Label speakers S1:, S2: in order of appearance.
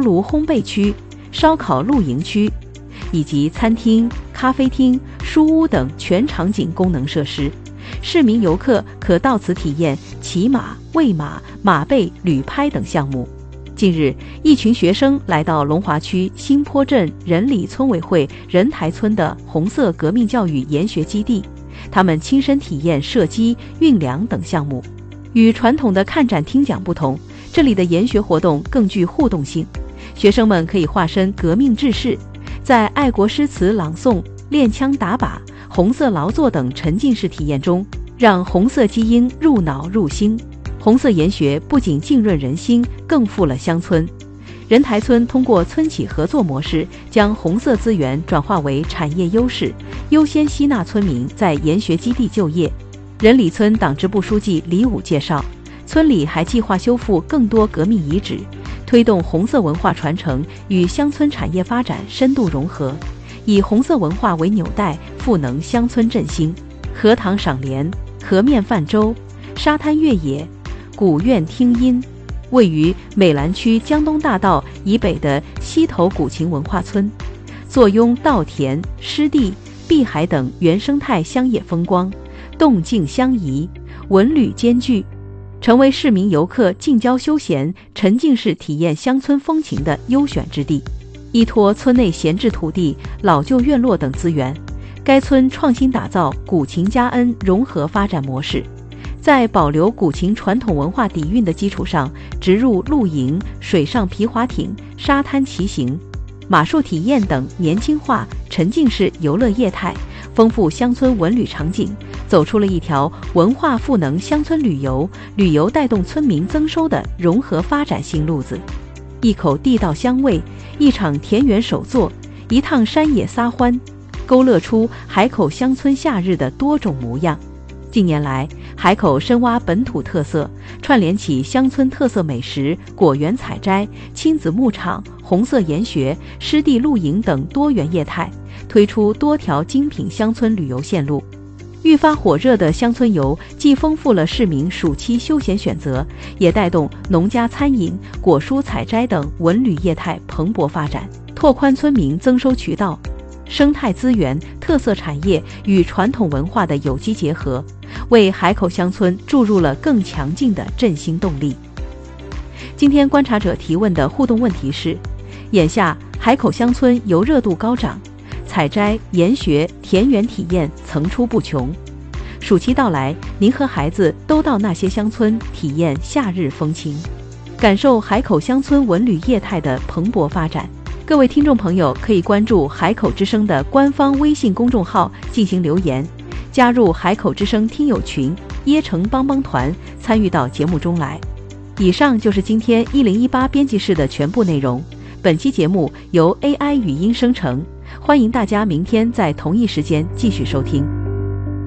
S1: 炉烘焙区、烧烤露营区，以及餐厅、咖啡厅、书屋等全场景功能设施。市民游客可到此体验骑马、喂马、马背、旅拍等项目。近日，一群学生来到龙华区新坡镇仁里村委会仁台村的红色革命教育研学基地，他们亲身体验射击、运粮等项目。与传统的看展听讲不同，这里的研学活动更具互动性，学生们可以化身革命志士，在爱国诗词朗诵、练枪打靶、红色劳作等沉浸式体验中，让红色基因入脑入心。红色研学不仅浸润人心，更富了乡村。仁台村通过村企合作模式，将红色资源转化为产业优势，优先吸纳村民在研学基地就业。仁里村党支部书记李武介绍，村里还计划修复更多革命遗址，推动红色文化传承与乡村产业发展深度融合，以红色文化为纽带，赋能乡村振兴。荷塘赏莲、河面泛舟、沙滩越野、古院听音，位于美兰区江东大道以北的溪头古琴文化村，坐拥稻田、湿地、碧海等原生态乡野风光，动静相宜，文旅兼具，成为市民游客近郊休闲、沉浸式体验乡村风情的优选之地。依托村内闲置土地、老旧院落等资源，该村创新打造古琴嘉恩融合发展模式，在保留古琴传统文化底蕴的基础上，植入露营、水上皮划艇、沙滩骑行、马术体验等年轻化、沉浸式游乐业态，丰富乡村文旅场景，走出了一条文化赋能乡村旅游、旅游带动村民增收的融合发展新路子。一口地道香味，一场田园手作，一趟山野撒欢，勾勒出海口乡村夏日的多种模样。近年来，海口深挖本土特色，串联起乡村特色美食、果园采摘、亲子牧场、红色研学、湿地露营等多元业态，推出多条精品乡村旅游线路。愈发火热的乡村游，既丰富了市民暑期休闲选择，也带动农家餐饮、果蔬采摘等文旅业态蓬勃发展，拓宽村民增收渠道。生态资源、特色产业与传统文化的有机结合，为海口乡村注入了更强劲的振兴动力。今天观察者提问的互动问题是：眼下海口乡村游热度高涨，采摘、研学、田园体验层出不穷。暑期到来，您和孩子都到那些乡村体验夏日风情，感受海口乡村文旅业态的蓬勃发展。各位听众朋友可以关注海口之声的官方微信公众号进行留言，加入海口之声听友群椰城帮帮团，参与到节目中来。以上就是今天1018编辑室的全部内容。本期节目由 AI 语音生成，欢迎大家明天在同一时间继续收听。